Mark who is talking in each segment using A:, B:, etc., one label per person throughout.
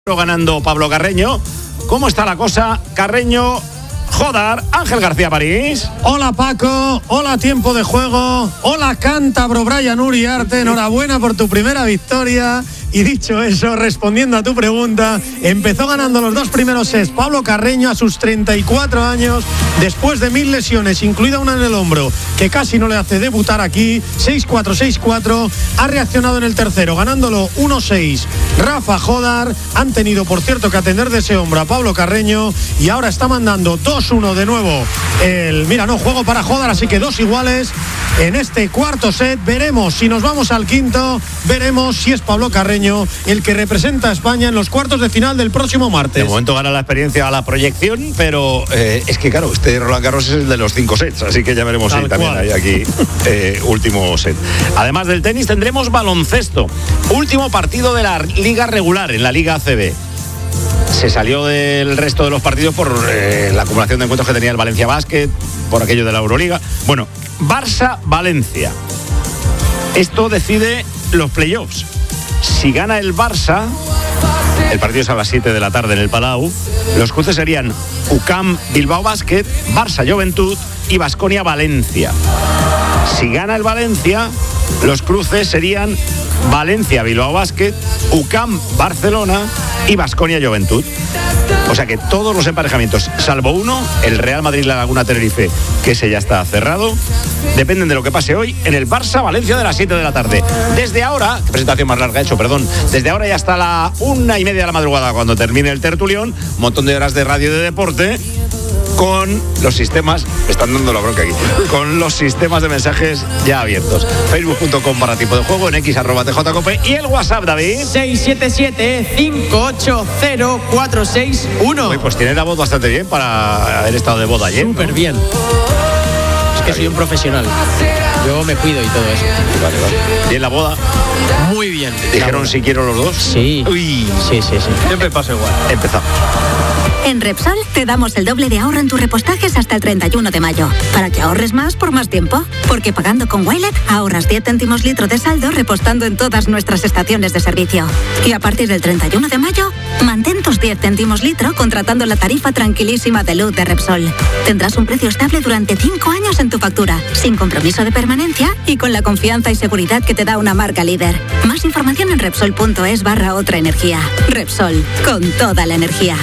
A: Ganando Pablo Carreño. ¿Cómo está la cosa? Carreño, Jodar, Ángel García París.
B: Hola Paco, hola tiempo de juego, hola cántabro Brian Uriarte, enhorabuena por tu primera victoria. Y dicho eso, respondiendo a tu pregunta, empezó ganando los dos primeros sets Pablo Carreño a sus 34 años, después de 1000 lesiones, incluida una en el hombro, que casi no le hace debutar aquí. 6-4, 6-4, ha reaccionado en el tercero, ganándolo 1-6. Rafa, Jodar, han tenido por cierto que atender de ese hombro a Pablo Carreño, y ahora está mandando 2-1 de nuevo. Juego para Jodar, así que dos iguales en este cuarto set. Veremos si nos vamos al quinto, veremos si es Pablo Carreño el que representa a España en los cuartos de final del próximo martes.
A: De momento gana la experiencia a la proyección, pero es que claro, este Roland Garros es el de los 5 sets, así que ya veremos si también hay aquí último set. Además del tenis tendremos baloncesto, último partido de la liga regular en la Liga ACB. Se salió del resto de los partidos por la acumulación de encuentros que tenía el Valencia Basket, por aquello de la Euroliga. Bueno, Barça-Valencia. Esto decide los playoffs. Si gana el Barça, el partido es a las 7 de la tarde en el Palau, los cruces serían UCAM Bilbao Basket, Barça Joventut y Baskonia Valencia. Si gana el Valencia, los cruces serían Valencia Bilbao Basket, UCAM Barcelona y Baskonia Joventut. O sea que todos los emparejamientos, salvo uno, el Real Madrid La Laguna Tenerife, que ese ya está cerrado, dependen de lo que pase hoy en el Barça Valencia de las 7 de la tarde. Desde ahora, qué presentación más larga he hecho, perdón, desde ahora y hasta la 1:30 de la madrugada, cuando termine el tertulión, un montón de horas de radio y de deporte, con los sistemas, me están dando la bronca aquí, con los sistemas de mensajes ya abiertos. Facebook.com/tiempo de juego, en X @tjcope y el WhatsApp, David.
C: 677-580-461.
A: Pues tiene la voz bastante bien para haber estado de boda ayer.
C: Súper bien. Es que soy un profesional. Yo me cuido y todo eso.
A: Vale. ¿Bien la boda?
C: Muy bien.
A: ¿Dijeron si quiero los dos?
C: Sí.
A: Uy.
C: Sí.
A: Siempre pasa igual. Empezamos.
D: En Repsol te damos el doble de ahorro en tus repostajes hasta el 31 de mayo, para que ahorres más por más tiempo. Porque pagando con Wilet ahorras 10 céntimos litro de saldo repostando en todas nuestras estaciones de servicio. Y a partir del 31 de mayo, mantén tus 10 céntimos litro contratando la tarifa tranquilísima de luz de Repsol. Tendrás un precio estable durante 5 años en tu factura, sin compromiso de permanencia y con la confianza y seguridad que te da una marca líder. Más información en Repsol.es/otra energía. Repsol, con toda la energía.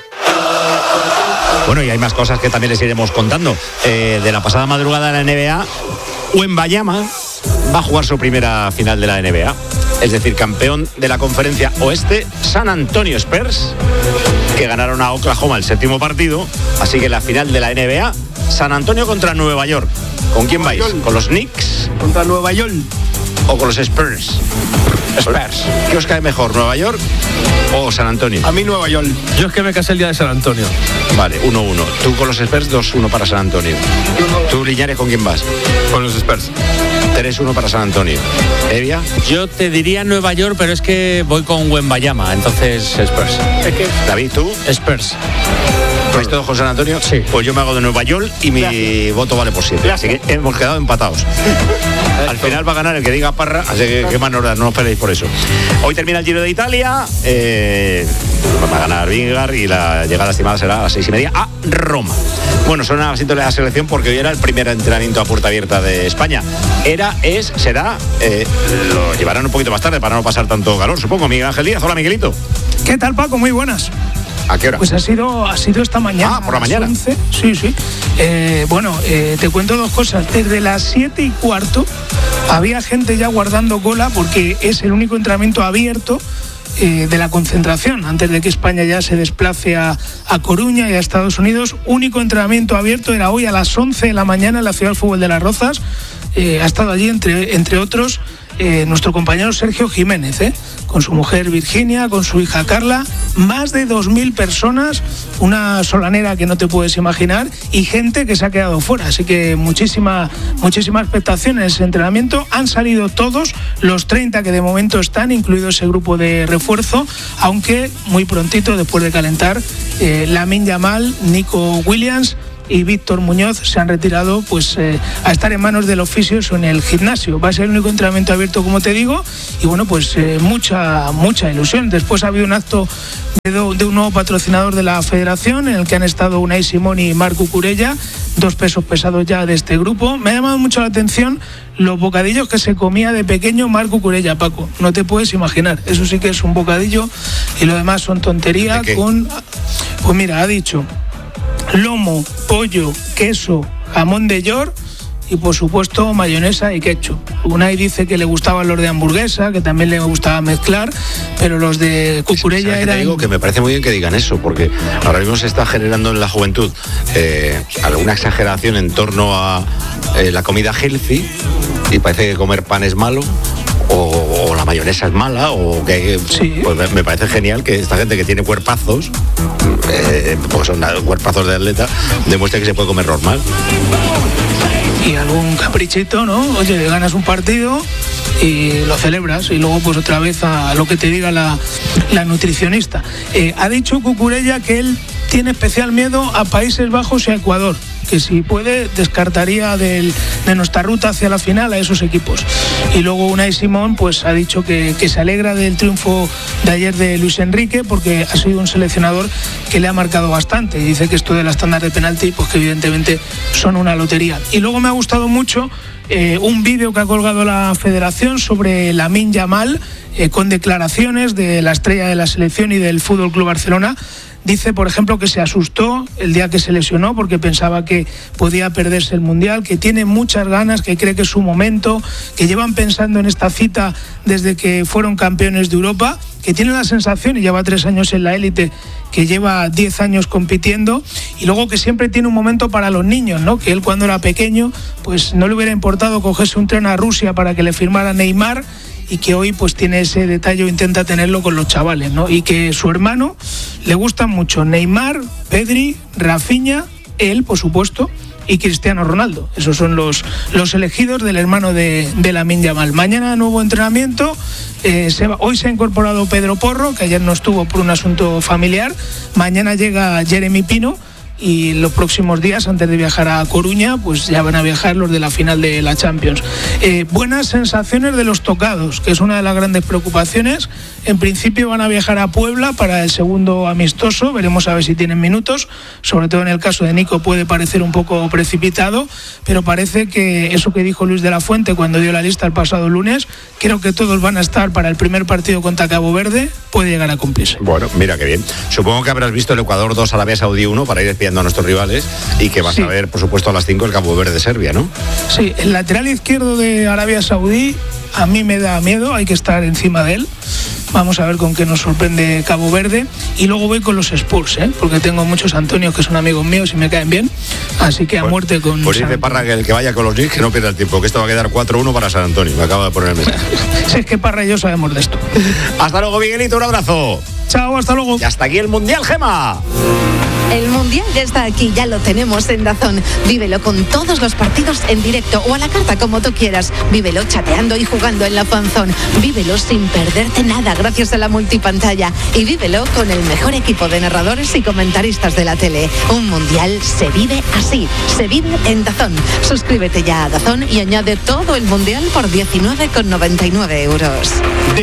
A: Bueno, y hay más cosas que también les iremos contando. De la pasada madrugada de la NBA, Wembanyama va a jugar su primera final de la NBA. Es decir, campeón de la conferencia oeste, San Antonio Spurs, que ganaron a Oklahoma el 7º partido. Así que la final de la NBA, San Antonio contra Nueva York. ¿Con quién vais? ¿Con los Knicks?
C: Contra Nueva York.
A: ¿O con los Spurs? Spurs. ¿Qué os cae mejor, Nueva York o San Antonio?
C: A mí Nueva York.
E: Yo es que me casé el día de San Antonio.
A: Vale, 1-1. Tú con los Spurs, 2-1 para San Antonio. ¿Tú, Liñares, con quién vas?
E: Con los Spurs.
A: 3-1 para San Antonio. ¿Evia?
F: Yo te diría Nueva York, pero es que voy con Wembanyama, entonces Spurs.
A: David, ¿tú?
F: Spurs.
A: ¿Vais todos con San Antonio?
F: Sí.
A: Pues yo me hago de Nueva York y mi voto vale por 7. Así que hemos quedado empatados. Al final va a ganar el que diga Parra, así que qué más nos da, no os peleéis por eso. Hoy termina el Giro de Italia. Va a ganar Vingegaard y la llegada estimada será a las 6:30 a Roma. Bueno, son las sintonías de la selección porque hoy era el primer entrenamiento a puerta abierta de España. Será, lo llevarán un poquito más tarde para no pasar tanto calor, supongo. Miguel Ángel Díaz. Hola, Miguelito.
G: ¿Qué tal, Paco? Muy buenas.
A: ¿A qué hora?
G: Pues ha sido esta mañana.
A: Ah, por la mañana.
G: 11. Sí. Te cuento dos cosas. Desde las 7:15 había gente ya guardando cola porque es el único entrenamiento abierto de la concentración, antes de que España ya se desplace a Coruña y a Estados Unidos. Único entrenamiento abierto era hoy a las 11 de la mañana en la Ciudad del Fútbol de Las Rozas. Ha estado allí, entre otros, nuestro compañero Sergio Jiménez, con su mujer Virginia, con su hija Carla, más de 2.000 personas, una solanera que no te puedes imaginar, y gente que se ha quedado fuera. Así que muchísima expectación en ese entrenamiento. Han salido todos los 30 que de momento están, incluido ese grupo de refuerzo, aunque muy prontito, después de calentar, Lamine Yamal, Nico Williams y Víctor Muñoz se han retirado pues a estar en manos de los fisios o en el gimnasio. Va a ser el único entrenamiento abierto, como te digo, y bueno, pues mucha ilusión. Después ha habido un acto de un nuevo patrocinador de la federación en el que han estado Unai Simón y Marc Cucurella, 2 pesos pesados ya de este grupo. Me ha llamado mucho la atención los bocadillos que se comía de pequeño Marc Cucurella, Paco. No te puedes imaginar. Eso sí que es un bocadillo y lo demás son tonterías con... Pues mira, ha dicho lomo, pollo, queso, jamón de york y por supuesto mayonesa y ketchup. Unai dice que le gustaban los de hamburguesa, que también le gustaba mezclar, pero los de Cucurella eran...
A: Te digo que me parece muy bien que digan eso, porque ahora mismo se está generando en la juventud alguna exageración en torno a la comida healthy, y parece que comer pan es malo, o la mayonesa es mala, o que
G: sí.
A: Pues me parece genial que esta gente que tiene cuerpazos, pues son cuerpazos de atleta, demuestre que se puede comer normal.
G: Y algún caprichito, ¿no? Oye, ganas un partido y lo celebras, y luego pues otra vez a lo que te diga la nutricionista. Ha dicho Cucurella que él tiene especial miedo a Países Bajos y a Ecuador, que si puede descartaría de nuestra ruta hacia la final a esos equipos. Y luego Unai Simón pues ha dicho que se alegra del triunfo de ayer de Luis Enrique, porque ha sido un seleccionador que le ha marcado bastante, y dice que esto de la estándar de penalti pues que evidentemente son una lotería. Y luego me ha gustado mucho un vídeo que ha colgado la federación sobre Lamine Yamal, con declaraciones de la estrella de la selección y del Fútbol Club Barcelona. Dice, por ejemplo, que se asustó el día que se lesionó porque pensaba que podía perderse el Mundial, que tiene muchas ganas, que cree que es su momento, que llevan pensando en esta cita desde que fueron campeones de Europa, que tiene la sensación, y lleva 3 años en la élite, que lleva 10 años compitiendo, y luego que siempre tiene un momento para los niños, ¿no? Que él cuando era pequeño pues no le hubiera importado cogerse un tren a Rusia para que le firmara Neymar, y que hoy pues tiene ese detalle o intenta tenerlo con los chavales, ¿no? Y que su hermano le gustan mucho Neymar, Pedri, Rafinha, él, por supuesto, y Cristiano Ronaldo. Esos son los elegidos del hermano de Lamine Yamal. Mañana nuevo entrenamiento. Hoy se ha incorporado Pedro Porro, que ayer no estuvo por un asunto familiar. Mañana llega Jeremy Pino. Y los próximos días, antes de viajar a Coruña, pues ya van a viajar los de la final de la Champions. Buenas sensaciones de los tocados, que es una de las grandes preocupaciones. En principio van a viajar a Puebla para el segundo amistoso, veremos a ver si tienen minutos. Sobre todo en el caso de Nico puede parecer un poco precipitado, pero parece que eso que dijo Luis de la Fuente cuando dio la lista el pasado lunes, creo que todos van a estar para el primer partido contra Cabo Verde, puede llegar a cumplirse.
A: Bueno, mira qué bien. Supongo que habrás visto el Ecuador 2, Arabia Saudí 1 para ir despidiendo a nuestros rivales, y que vas a ver, por supuesto, a las 5 el Cabo Verde-Serbia, ¿no?
G: Sí, el lateral izquierdo de Arabia Saudí a mí me da miedo, hay que estar encima de él. Vamos a ver con qué nos sorprende Cabo Verde. Y luego voy con los Spurs, porque tengo muchos Antonios que son amigos míos y me caen bien. Así que a muerte con...
A: Pues dice Parra que el que vaya con los Knicks que no pierda el tiempo, que esto va a quedar 4-1 para San Antonio. Me acaba de poner el mensaje.
G: Si es que Parra y yo sabemos de esto.
A: Hasta luego, Miguelito, un abrazo.
G: Chao, hasta luego.
A: Y hasta aquí el Mundial, Gema.
H: El Mundial ya está aquí, ya lo tenemos en DAZN. Vívelo con todos los partidos en directo o a la carta, como tú quieras. Vívelo chateando y jugando en la fanzone. Vívelo sin perderte nada gracias a la multipantalla. Y vívelo con el mejor equipo de narradores y comentaristas de la tele. Un Mundial se vive así, se vive en DAZN. Suscríbete ya a DAZN y añade todo el Mundial por 19,99 euros.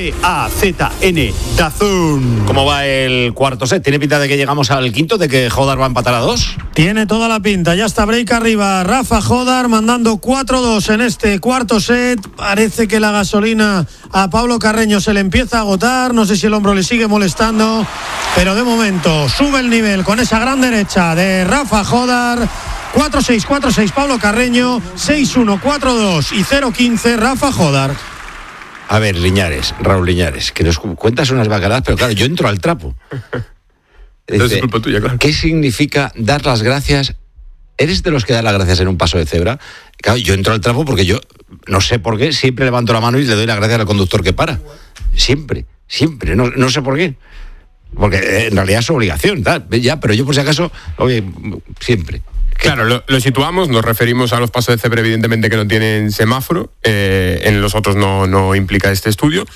A: DAZN, DAZN. ¿Cómo va el cuarto set? ¿Tiene pinta de que llegamos al quinto, de que Jodar va a empatar a 2?
B: Tiene toda la pinta, ya está break arriba. Rafa Jodar mandando 4-2 en este cuarto set. Parece que la gasolina a Pablo Carreño se le empieza a agotar. No sé si el hombro le sigue molestando, pero de momento sube el nivel con esa gran derecha de Rafa Jodar. 4-6, 4-6 Pablo Carreño, 6-1, 4-2 y 0-15 Rafa Jodar.
A: A ver, Liñares, Raúl Liñares, que nos cuentas unas bacaladas, pero claro, yo entro al trapo. Dice, es culpa tuya, claro. ¿Qué significa dar las gracias? ¿Eres de los que da las gracias en un paso de cebra? Claro, yo entro al trapo porque yo, no sé por qué, siempre levanto la mano y le doy las gracias al conductor que para. Siempre, no sé por qué. Porque en realidad es su obligación, tal, ya, pero yo por si acaso, oye, siempre.
I: Claro, lo situamos, nos referimos a los pasos de cebra, evidentemente, que no tienen semáforo, en los otros no implica este estudio.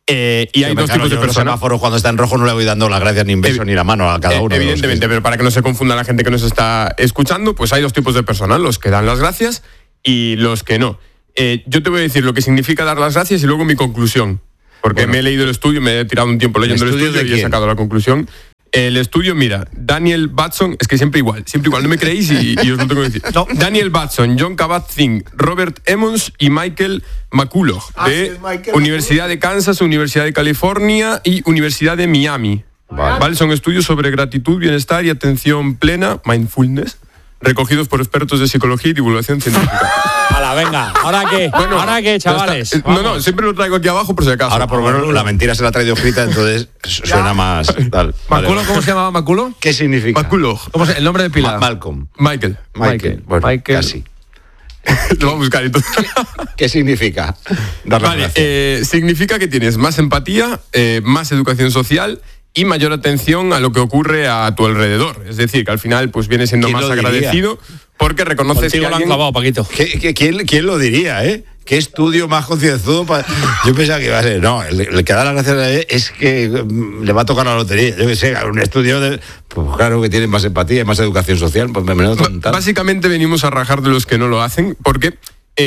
I: Y hay dos tipos de personas.
A: Semáforo cuando está en rojo no le voy dando las gracias ni un beso ni la mano a cada uno.
I: Evidentemente, pero para que no se confunda la gente que nos está escuchando, pues hay dos tipos de personas, los que dan las gracias y los que no. Yo te voy a decir lo que significa dar las gracias y luego mi conclusión. Porque me he leído el estudio, me he tirado un tiempo leyendo el estudio y he sacado la conclusión. El estudio, mira, Daniel Batson, es que siempre igual, no me creéis y os lo tengo que decir. No. Daniel Batson, John Kabat-Zinn, Robert Emmons y Michael McCullough, de Universidad de Kansas, Universidad de California y Universidad de Miami. Vale. Son estudios sobre gratitud, bienestar y atención plena, mindfulness, recogidos por expertos de psicología y divulgación científica.
F: ¡Hala, venga! ¿Ahora qué?
I: Bueno,
F: ¿ahora qué, chavales?
I: No, siempre lo traigo aquí abajo por si acaso.
A: Ahora por lo menos la mentira se la ha traído escrita, entonces suena más tal.
E: ¿Maculo? ¿Cómo se llamaba Maculo?
A: ¿Qué significa?
I: Maculo.
E: ¿Cómo es el nombre de pila?
A: Malcolm.
I: Michael.
A: Bueno, casi.
I: Lo voy a buscar y todo.
A: ¿Qué significa?
I: Significa que tienes más empatía, más educación social y mayor atención a lo que ocurre a tu alrededor. Es decir, que al final pues vienes siendo más agradecido porque reconoces que alguien...
F: Clavado, Paquito.
A: ¿Quién lo diría, ¿Qué estudio más concienzudo? Yo pensaba que iba a ser... No, el que da las gracias es que le va a tocar la lotería. Yo que sé, un estudio de... Pues claro que tiene más empatía y más educación social. Pues
I: básicamente venimos a rajar de los que no lo hacen porque...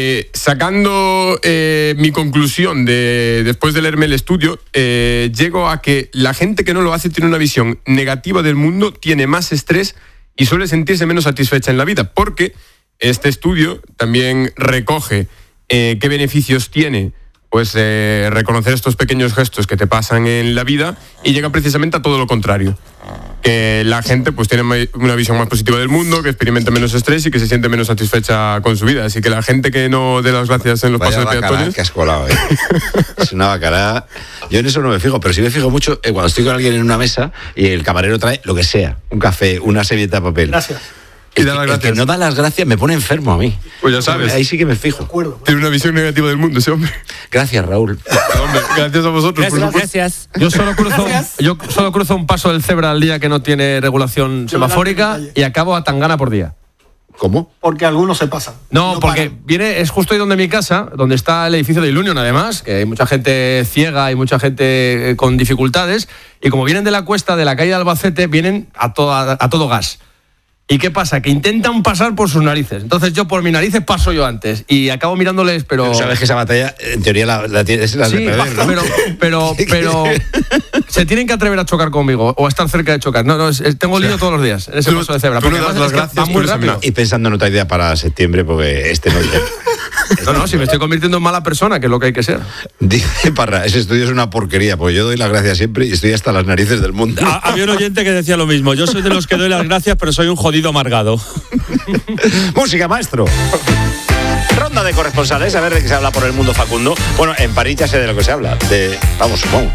I: sacando mi conclusión después de leerme el estudio, llego a que la gente que no lo hace tiene una visión negativa del mundo, tiene más estrés y suele sentirse menos satisfecha en la vida, porque este estudio también recoge qué beneficios tiene pues reconocer estos pequeños gestos que te pasan en la vida y llega precisamente a todo lo contrario. Que la gente pues tiene una visión más positiva del mundo, que experimenta menos estrés y que se siente menos satisfecha con su vida. Así que la gente que no dé las gracias en los pasos de peatones...
A: que has colado, Es una bacará. Yo en eso no me fijo, pero sí me fijo mucho cuando estoy con alguien en una mesa y el camarero trae lo que sea, un café, una servilleta de papel.
G: Gracias.
A: El que no da las gracias me pone enfermo a mí.
I: Pues ya sabes.
A: Ahí sí que me fijo.
I: Tiene una visión negativa del mundo ese hombre.
A: Gracias, Raúl.
I: Hombre, gracias a vosotros.
F: Gracias.
E: Yo solo cruzo un paso del cebra al día que no tiene regulación semafórica y acabo a Tangana por día.
A: ¿Cómo?
J: Porque algunos se pasan.
E: No, porque es justo ahí donde mi casa, donde está el edificio de Ilunion, además, que hay mucha gente ciega y mucha gente con dificultades, y como vienen de la cuesta de la calle de Albacete, vienen a todo gas. ¿Y qué pasa? Que intentan pasar por sus narices. Entonces yo por mis narices paso yo antes y acabo mirándoles, pero
A: sabes que esa batalla, en teoría, la tienes la de perder, ¿no?
E: pero se tienen que atrever a chocar conmigo o a estar cerca de chocar. No, tengo lío todos los días en ese paso de cebra.
I: Tú no das las gracias
E: muy rápido.
A: Y pensando en otra idea para septiembre, porque no llega.
E: No, si me estoy convirtiendo en mala persona, que es lo que hay que ser.
A: Dice Parra, ese estudio es una porquería, porque yo doy las gracias siempre y estoy hasta las narices del mundo.
F: Había un oyente que decía lo mismo. Yo soy de los que doy las gracias, pero soy un jodido amargado.
A: Música, maestro. Ronda de corresponsales, a ver de qué se habla por el mundo, Facundo. Bueno, en París ya sé de lo que se habla. Supongo.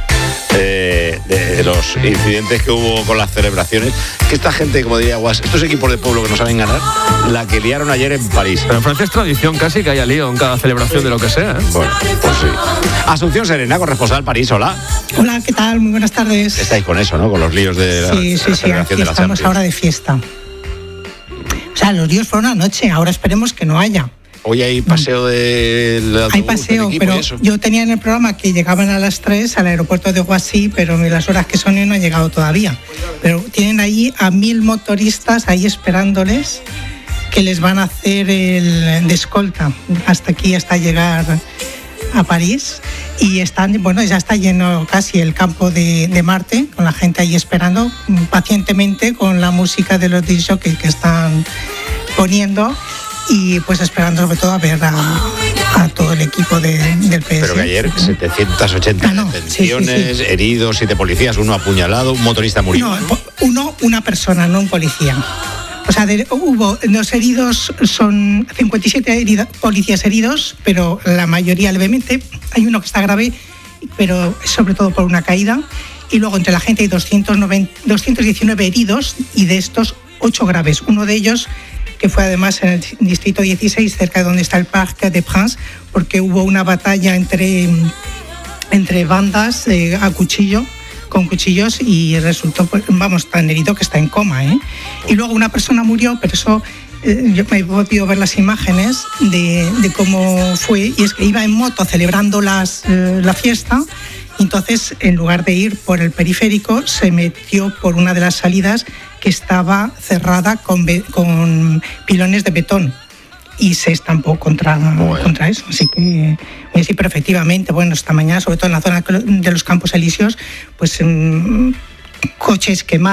A: De los incidentes que hubo con las celebraciones, que esta gente, como diría Guas, estos equipos de pueblo que no saben ganar, la que liaron ayer en París.
E: Pero en Francia es tradición casi que haya lío en cada celebración de lo que sea.
A: Bueno, pues sí. Asunción Serena, corresponsal París, hola.
K: Hola, ¿qué tal? Muy buenas tardes.
A: Estáis con eso, ¿no? Con los líos de la celebración
K: aquí
A: de la
K: estamos ahora de fiesta. O sea, los líos fueron anoche, ahora esperemos que no haya.
A: Hoy hay paseo
K: hay paseo, pero yo tenía en el programa que llegaban a las 3 al aeropuerto de Roissy, pero las horas que son no han llegado todavía. Pero tienen allí a 1000 motoristas ahí esperándoles, que les van a hacer el de escolta hasta aquí, hasta llegar a París. Y ya está lleno casi el campo de Marte, con la gente ahí esperando pacientemente con la música de los disc jockeys que están poniendo. Y pues esperando sobre todo a ver a todo el equipo del PS.
A: Pero que ayer 780 detenciones, heridos, 7 policías, 1 apuñalado, un motorista murió.
K: No, una persona, no un policía. O sea, los heridos son 57 policías heridos, pero la mayoría levemente. Hay uno que está grave, pero sobre todo por una caída. Y luego entre la gente hay 219 heridos y de estos 8 graves. Uno de ellos que fue además en el distrito 16, cerca de donde está el Parc des Princes, porque hubo una batalla entre bandas con cuchillos y resultó, tan herido que está en coma. Y luego una persona murió, pero eso yo me he podido ver las imágenes de cómo fue, y es que iba en moto celebrando la fiesta Entonces, en lugar de ir por el periférico, se metió por una de las salidas que estaba cerrada con pilones de betón y se estampó contra eso. Así que sí, pero efectivamente, bueno, esta mañana, sobre todo en la zona de los Campos Elíseos, pues coches quemados.